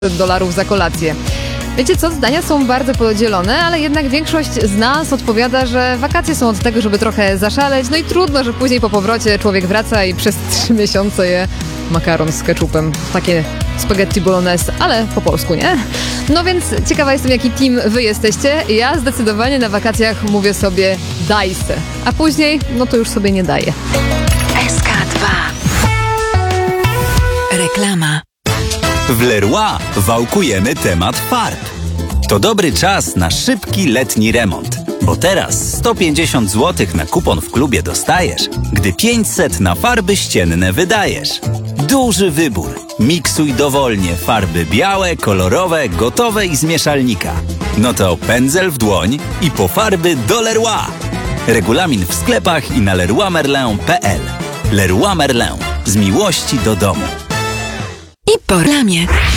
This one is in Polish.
$1000 za kolację. Wiecie co, zdania są bardzo podzielone, ale jednak większość z nas odpowiada, że wakacje są od tego, żeby trochę zaszaleć, no i trudno, że później po powrocie człowiek wraca i przez 3 miesiące je makaron z keczupem. Takie spaghetti bolognese, ale po polsku, nie? No więc ciekawa jestem, jaki team wy jesteście. Ja zdecydowanie na wakacjach mówię sobie daj se, a później, no to już sobie nie daję. SK2. Reklama. W Leroy wałkujemy temat farb. To dobry czas na szybki letni remont, bo teraz 150 zł na kupon w klubie dostajesz, gdy 500 na farby ścienne wydajesz. Duży wybór. Miksuj dowolnie farby białe, kolorowe, gotowe i z mieszalnika. No to pędzel w dłoń i po farby do Leroy. Regulamin w sklepach i na leroymerlin.pl. Leroy Merlin. Z miłości do domu. I po reklamie.